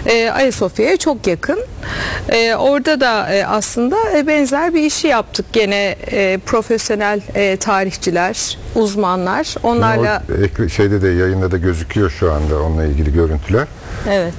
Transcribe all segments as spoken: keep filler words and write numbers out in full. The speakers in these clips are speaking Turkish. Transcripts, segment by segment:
e, Ayasofya'ya çok yakın. E, orada da e, aslında e, benzer bir işi yaptık. Gene e, profesyonel e, tarihçiler, uzmanlar. Onlarla o ekle, şeyde de yayında da gözüküyor şu anda onunla ilgili görüntüler. evet.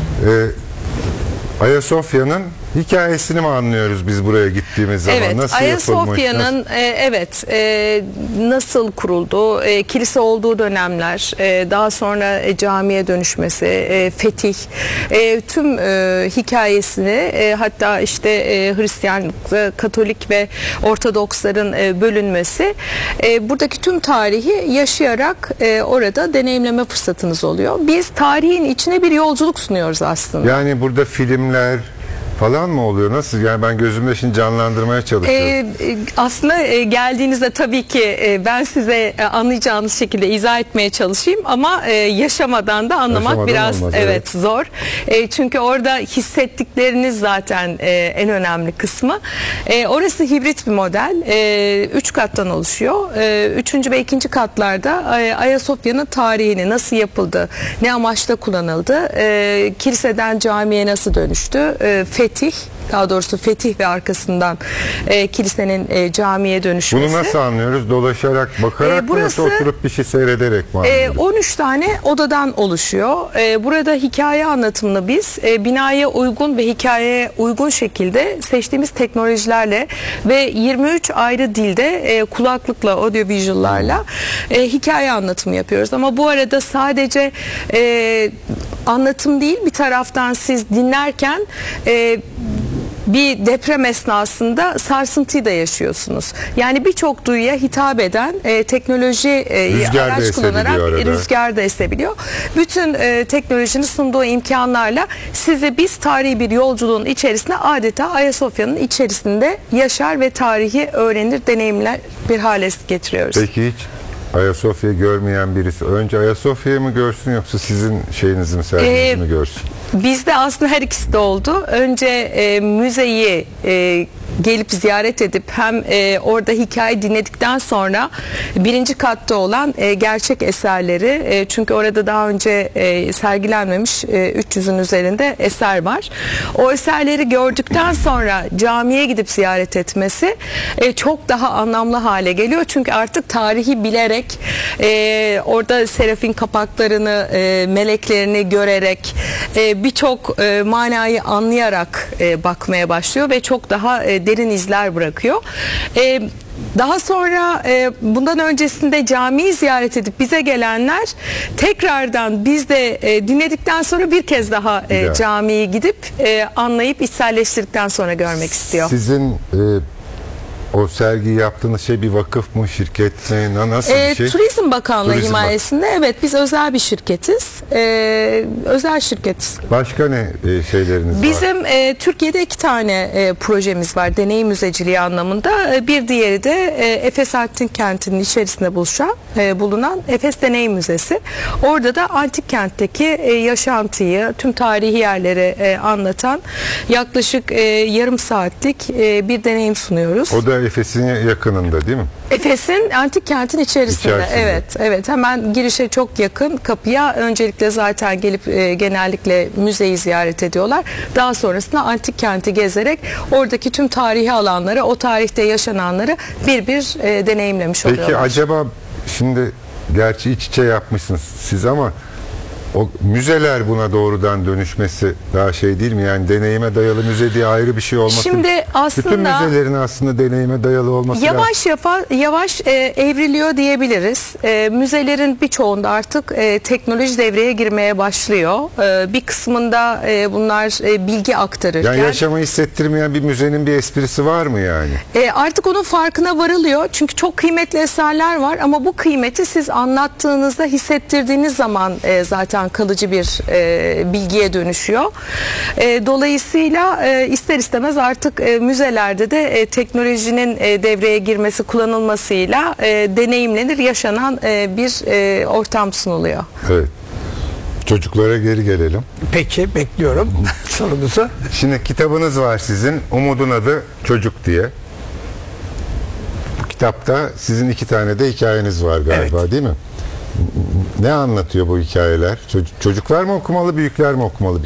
E, Ayasofya'nın hikayesini mi anlıyoruz biz buraya gittiğimiz zaman? Evet, nasıl Ayasofya'nın e, evet e, nasıl kuruldu, e, kilise olduğu dönemler, e, daha sonra e, camiye dönüşmesi, e, fetih, e, tüm e, hikayesini e, hatta işte e, Hristiyanlıkta Katolik ve Ortodoksların e, bölünmesi, e, buradaki tüm tarihi yaşayarak e, orada deneyimleme fırsatınız oluyor. Biz tarihin içine bir yolculuk sunuyoruz aslında. Yani burada filmler falan mı oluyor? Nasıl? Yani ben gözümde şimdi canlandırmaya çalışıyorum. Ee, aslında e, geldiğinizde tabii ki e, ben size e, anlayacağınız şekilde izah etmeye çalışayım ama e, yaşamadan da anlamak Yaşamadan biraz olmaz, evet, evet. zor. E, çünkü orada hissettikleriniz zaten e, en önemli kısmı. E, orası hibrit bir model. E, üç kattan oluşuyor. E, üçüncü ve ikinci katlarda e, Ayasofya'nın tarihini nasıl yapıldı, ne amaçla kullanıldı, e, kiliseden camiye nasıl dönüştü, e, fetih, daha doğrusu fetih ve arkasından e, kilisenin e, camiye dönüşmesi. Bunu nasıl anlıyoruz? Dolaşarak, bakarak E, burası, mı yoksa oturup bir şey seyrederek mi anlıyoruz? E, on üç tane odadan oluşuyor. E, burada hikaye anlatımını biz e, binaya uygun ve hikayeye uygun şekilde seçtiğimiz teknolojilerle ve yirmi üç ayrı dilde e, kulaklıkla, audiovisual'larla e, hikaye anlatımı yapıyoruz. Ama bu arada sadece e, anlatım değil, bir taraftan siz dinlerken e, bir deprem esnasında sarsıntıyı da yaşıyorsunuz. Yani birçok duyuya hitap eden e, teknoloji e, araç kullanarak rüzgar da esebiliyor. Bütün e, teknolojinin sunduğu imkanlarla sizi biz tarihi bir yolculuğun içerisinde adeta Ayasofya'nın içerisinde yaşar ve tarihi öğrenir, deneyimler bir hale getiriyoruz. Peki hiç Ayasofya'yı görmeyen birisi önce Ayasofya'yı mı görsün yoksa sizin şeyinizi mi, serginizi mi görsün? Bizde aslında her ikisi de oldu. Önce e, müzeyi e, gelip ziyaret edip hem e, orada hikaye dinledikten sonra birinci katta olan e, gerçek eserleri, e, çünkü orada daha önce e, sergilenmemiş e, üç yüzün üzerinde eser var. O eserleri gördükten sonra camiye gidip ziyaret etmesi e, çok daha anlamlı hale geliyor. Çünkü artık tarihi bilerek e, orada serafin kapaklarını, e, meleklerini görerek e, birçok e, manayı anlayarak e, bakmaya başlıyor ve çok daha e, derin izler bırakıyor. E, Daha sonra e, bundan öncesinde camiyi ziyaret edip bize gelenler tekrardan biz de e, dinledikten sonra bir kez daha e, camiyi gidip e, anlayıp içselleştirdikten sonra görmek istiyor. Sizin e, o sergiyi yaptığınız şey bir vakıf mı, şirket mi, nasıl e, bir şey? Turizm Bakanlığı Turizm himayesinde Bak evet, biz özel bir şirketiz. E, özel şirketiz. Başka ne e, şeyleriniz Bizim, var? Bizim e, Türkiye'de iki tane e, projemiz var deneyim müzeciliği anlamında. E, bir diğeri de e, Efes Antik Kenti'nin içerisinde buluşan, e, bulunan Efes Deneyim Müzesi. Orada da antik kentteki e, yaşantıyı, tüm tarihi yerleri e, anlatan yaklaşık e, yarım saatlik e, bir deneyim sunuyoruz. O da Efes'in yakınında değil mi? Efes'in antik kentin içerisinde. İçerisinde. Evet, evet. Hemen girişe çok yakın kapıya öncelikle zaten gelip e, genellikle müzeyi ziyaret ediyorlar. Daha sonrasında antik kenti gezerek oradaki tüm tarihi alanları, o tarihte yaşananları bir bir e, deneyimlemiş Peki, oluyorlar. Peki acaba şimdi gerçi iç içe yapmışsınız siz ama o müzeler buna doğrudan dönüşmesi daha şey değil mi? Yani deneyime dayalı müze diye ayrı bir şey olması. Şimdi aslında bütün müzelerin aslında deneyime dayalı olması yavaş yapa, yavaş e, evriliyor diyebiliriz. E, müzelerin birçoğunda artık e, teknoloji devreye girmeye başlıyor. E, bir kısmında e, bunlar e, bilgi aktarırken. Yani yaşamı hissettirmeyen bir müzenin bir esprisi var mı yani? E, artık onun farkına varılıyor. Çünkü çok kıymetli eserler var ama bu kıymeti siz anlattığınızda, hissettirdiğiniz zaman e, zaten kalıcı bir e, bilgiye dönüşüyor. E, dolayısıyla e, ister istemez artık e, müzelerde de e, teknolojinin e, devreye girmesi, kullanılmasıyla e, deneyimlenir, yaşanan e, bir e, ortam sunuluyor. Evet. Çocuklara geri gelelim. Peki, bekliyorum sorunuzu. Şimdi kitabınız var sizin. Umudun adı Çocuk diye. Bu kitapta sizin iki tane de hikayeniz var galiba, evet, değil mi? Ne anlatıyor bu hikayeler? Çocuklar mı okumalı, büyükler mi okumalı?